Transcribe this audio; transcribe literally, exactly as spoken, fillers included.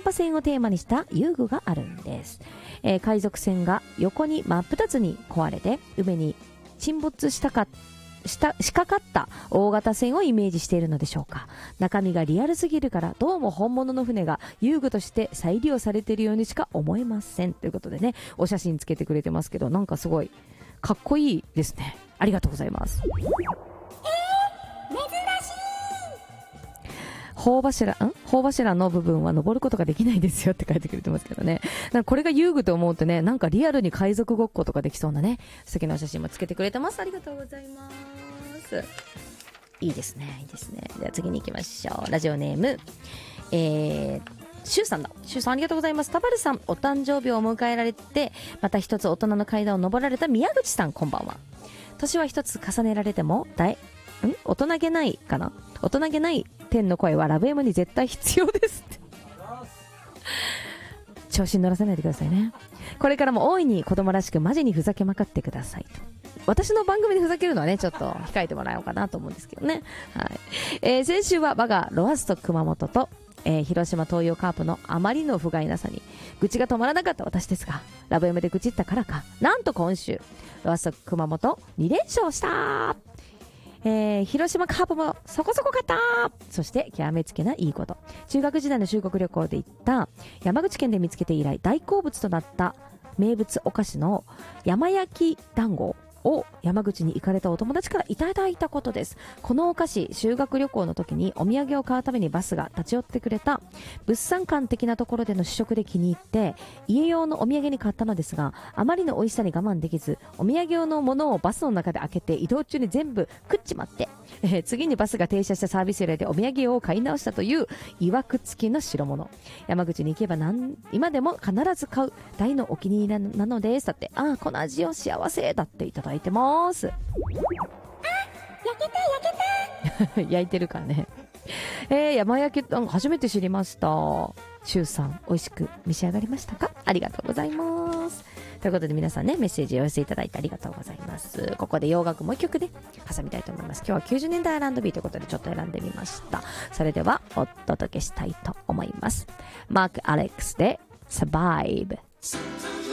波線をテーマにした遊具があるんです。えー、海賊船が横に真っ二つに壊れて海に沈没したかした仕掛かった大型船をイメージしているのでしょうか。中身がリアルすぎるからどうも本物の船が遊具として再利用されているようにしか思えませんということでね、お写真つけてくれてますけど、なんかすごいかっこいいですね。ありがとうございます。頬柱、ん頬柱の部分は登ることができないですよって書いてくれてますけどね。なんかこれが遊具と思うとね、なんかリアルに海賊ごっことかできそうなね、素敵なお写真もつけてくれてます。ありがとうございます。いいですね、いいですね。では次に行きましょう。ラジオネーム、えー、シュウさんだ。シュウさんありがとうございます。タバルさん、お誕生日を迎えられて、また一つ大人の階段を登られた宮口さん、こんばんは。年は一つ重ねられても、大、ん大人げないかな大人げない天の声はラブ M に絶対必要ですって調子に乗らせないでくださいね。これからも大いに子供らしくマジにふざけまかってくださいと。私の番組でふざけるのはねちょっと控えてもらおうかなと思うんですけどね、はい。えー、先週は我がロアスト熊本と、えー、広島東洋カープのあまりの不甲斐なさに愚痴が止まらなかった私ですが、ラブ M で愚痴ったからか、なんと今週ロアスト熊本に連勝した。えー、広島カープもそこそこ勝った。そして極めつけないいこと、中学時代の修学旅行で行った山口県で見つけて以来大好物となった名物お菓子の山焼き団子を山口に行かれたお友達からいただいたことです。このお菓子、修学旅行の時にお土産を買うためにバスが立ち寄ってくれた物産館的なところでの試食で気に入って家用のお土産に買ったのですが、あまりの美味しさに我慢できずお土産用のものをバスの中で開けて移動中に全部食っちまって、えー、次にバスが停車したサービスエリアでお土産用を買い直したという曰く付きの代物。山口に行けばなん今でも必ず買う大のお気に入りなのです。だって、ああこの味を幸せだっていただいてます。あ、焼けた焼けた焼いてるからね。えー、山焼き初めて知りました。シュウさん美味しく召し上がりましたか？ありがとうございます。ということで皆さんねメッセージを寄せていただいてありがとうございます。ここで洋楽もう一曲で挟みたいと思います。今日はきゅうじゅうねんだい アールアンドビー ということでちょっと選んでみました。それではお届けしたいと思います。マーク・アレックスで Survive。